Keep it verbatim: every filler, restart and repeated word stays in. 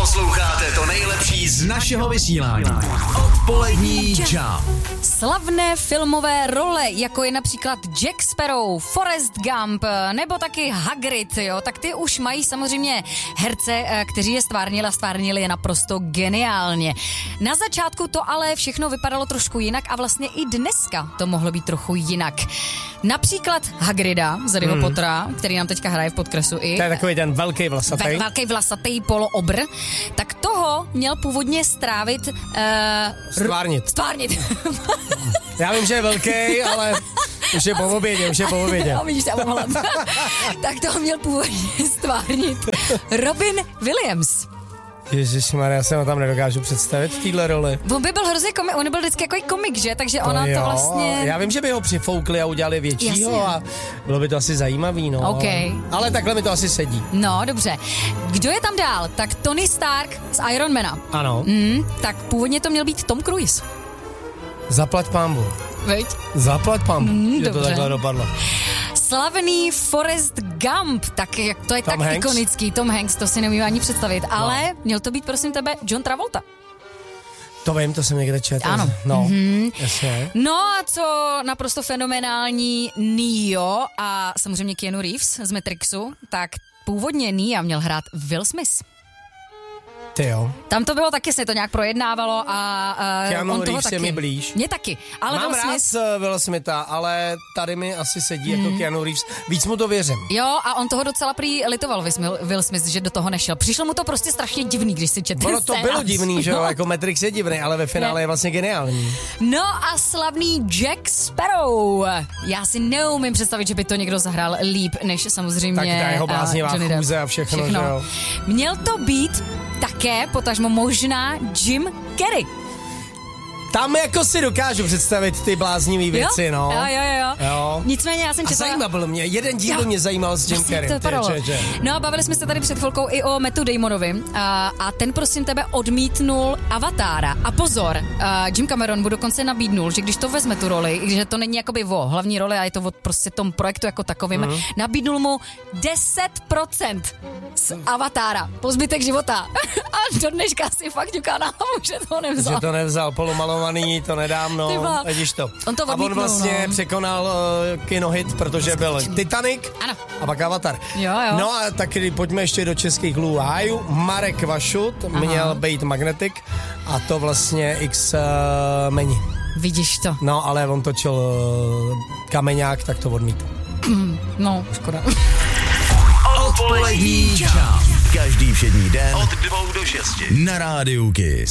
Posloucháte to nejlepší z našeho vysílání. Odpolední Jump. Slavné filmové role, jako je například Jack Sparrow, Forrest Gump nebo taky Hagrid, jo, tak ty už mají samozřejmě herce, kteří je stvárnili a stvárnili je naprosto geniálně. Na začátku to ale všechno vypadalo trošku jinak a vlastně i dneska to mohlo být trochu jinak. Například Hagrida z Harryho hmm. Pottera, který nám teďka hraje v podkresu i. To je takový ten velký vlasatý. Ve, velký vlasatý poloobr. Tak toho měl původně strávit... Uh, stvárnit. Stvárnit. Já vím, že je velký, ale už je po obědě, už je po obědě. No, vidíš, já mám hlad. Tak toho měl původně stvárnit Robin Williams. Ježišmarja, já se ho tam nedokážu představit v téhle roli. On by byl hrozně komik, on byl vždycky jako komik, že? Takže to ona jo, to vlastně... Já vím, že by ho přifoukli a udělali většího a bylo by to asi zajímavý, no. Okay. Ale takhle mi to asi sedí. No, dobře. Kdo je tam dál? Tak Tony Stark z Ironmana. Ano. Mm, tak původně to měl být Tom Cruise. Zaplať pambu. Veď? Zaplať pambu, mm, že dobře. to takhle dopadlo. Slavný Forrest Gump, tak jak to je Tom tak Hanks? ikonický, Tom Hanks, to si neumím ani představit, ale no. měl to být, prosím tebe, John Travolta. To vím, to jsem někde četl. Ano. No, mm-hmm. jasně. No a co naprosto fenomenální Neo a samozřejmě Keanu Reeves z Matrixu, tak původně Neo měl hrát Will Smith. Ty jo. Tam to bylo taky, se to nějak projednávalo a uh, Keanu on toho Reeves taky. je mi blíž. Mně taky, ale Mám Will rád Smith... Will Smitha, ale tady mi asi sedí mm. jako Keanu Reeves. Víc mu to věřím. Jo, a on toho docela prý litoval, Will Smith, že do toho nešel. Přišlo mu to prostě strašně divný, když si četl. Ono to scénář. bylo divný, že jo, no. jako Matrix je divný, ale ve finále je vlastně geniální. No a slavný Jack Sparrow. Já si neumím představit, že by to někdo zahrál líp, než samozřejmě Tak ta jeho bláznivá chůze a všechno, všechno, že jo. Měl to být také, potažmo možná Jim Carrey. Tam jako si dokážu představit ty bláznivý věci, jo? no. Jo, jo, jo, jo. Nicméně já jsem četla... A zajímalo mě, jeden díl jo. mě zajímal s Jim Carrey. No a bavili jsme se tady před chvilkou i o Mattu Damonovi a, a ten prosím tebe odmítnul Avatára. A pozor, a Jim Cameron mu dokonce nabídnul, že když to vezme tu roli, že to není jakoby o hlavní roli a je to o prostě tom projektu jako takovým, mm. nabídnul mu deset procent z Avatára po zbytek života. A do dneška si fakt ťuká na hlavu, že to nevzal. Že to nevzal, polomalovaný, to nedávno, vidíš to. On to a on vlastně no. překonal uh, kinohit, protože byl Titanic ano. a pak Avatar. Jo, jo. No a taky pojďme ještě do českých hlů hájů. Marek Vašut Aha. měl být Magnetic a to vlastně X uh, meni. Vidíš to. No, ale on točil uh, Kameňák, tak to odmítl. Mm, no, škoda. Odpolední Jump. Každý všední den od dvou do šesti na Rádiu Kiss.